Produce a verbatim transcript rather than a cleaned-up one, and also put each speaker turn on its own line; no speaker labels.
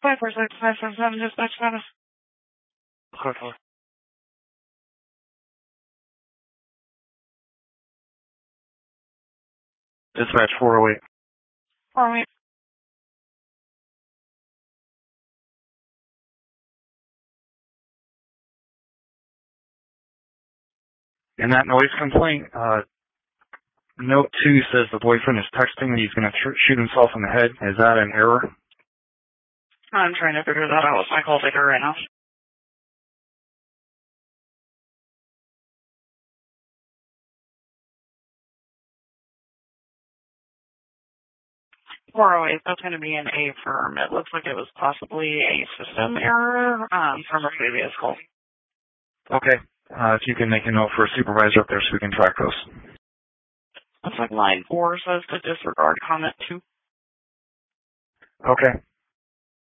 five four six five seven seven, dispatch status.
Quickly. Dispatch four oh eight.
four oh eight.
In that noise complaint, uh, note two says the boyfriend is texting and he's going to tr- shoot himself in the head. Is that an error?
I'm trying to figure that out with my call taker right now. four oh eight, that's going to be an A firm. It looks like it was possibly a system error um, from a previous call.
Okay. Uh, if you can make a note for a supervisor up there so we can track those.
Looks like line four says to disregard comment two.
Okay.